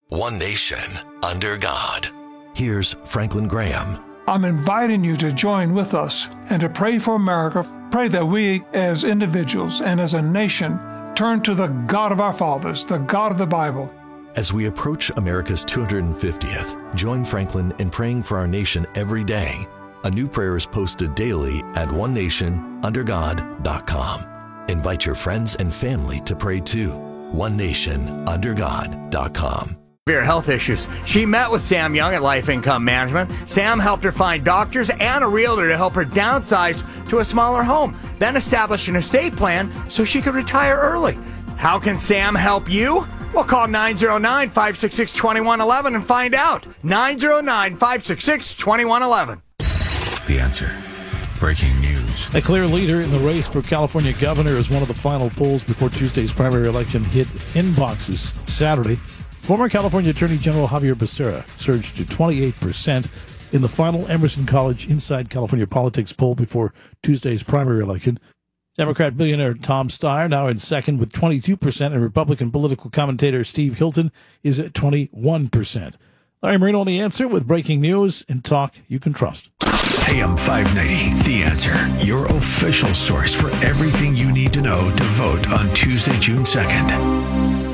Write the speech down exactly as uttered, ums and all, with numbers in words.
One nation, under God. Here's Franklin Graham. I'm inviting you to join with us and to pray for America. Pray that we as individuals and as a nation turn to the God of our fathers, the God of the Bible. As we approach America's two hundred fiftieth, join Franklin in praying for our nation every day. A new prayer is posted daily at one nation under god dot com. Invite your friends and family to pray too. one nation under god dot com. Severe health issues. She met with Sam Young at Life Income Management. Sam helped her find doctors and a realtor to help her downsize to a smaller home, then establish an estate plan so she could retire early. How can Sam help you? Well, call nine oh nine, five six six, two one one one and find out. nine oh nine, five six six, two one one one. The Answer. Breaking news. A clear leader in the race for California governor as one of the final polls before Tuesday's primary election hit inboxes Saturday. Former California Attorney General Javier Becerra surged to twenty-eight percent in the final Emerson College Inside California Politics poll before Tuesday's primary election. Democrat billionaire Tom Steyer now in second with twenty-two percent, and Republican political commentator Steve Hilton is at twenty-one percent. Larry Marino on The Answer with breaking news and talk you can trust. A M five ninety, The Answer, your official source for everything you need to know to vote on Tuesday, June second.